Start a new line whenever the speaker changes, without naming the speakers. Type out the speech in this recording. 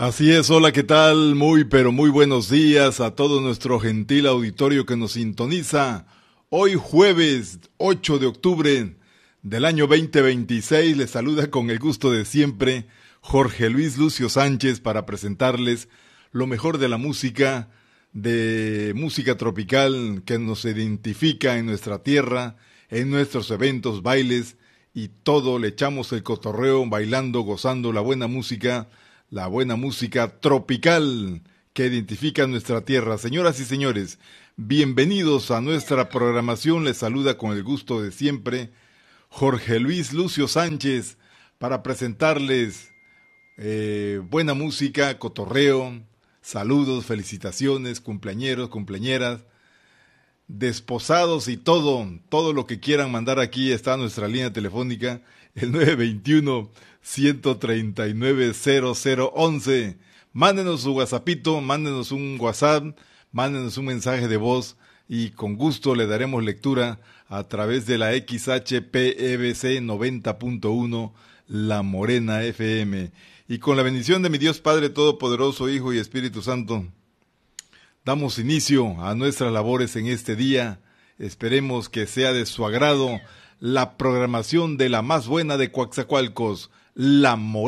Así es, hola, ¿qué tal? Muy, pero muy buenos días a todo nuestro gentil auditorio que nos sintoniza. Hoy jueves 8 de octubre del año 2026 les saluda con el gusto de siempre Jorge Luis Lucio Sánchez para presentarles lo mejor de la música, de música tropical que nos identifica en nuestra tierra, en nuestros eventos, bailes y todo, le echamos el cotorreo bailando, gozando la buena música tropical que identifica nuestra tierra. Señoras y señores, bienvenidos a nuestra programación. Les saluda con el gusto de siempre Jorge Luis Lucio Sánchez para presentarles buena música, cotorreo, saludos, felicitaciones, cumpleañeros, cumpleañeras, desposados y todo lo que quieran mandar aquí. Está nuestra línea telefónica, el 921-139-0011. Mándenos su WhatsAppito, mándenos un WhatsApp, mándenos un mensaje de voz y con gusto le daremos lectura a través de la XHPEBC 90.1 La Morena FM. Y con la bendición de mi Dios Padre Todopoderoso, Hijo y Espíritu Santo, damos inicio a nuestras labores en este día. Esperemos que sea de su agrado la programación de la más buena de Coatzacoalcos, La Morena.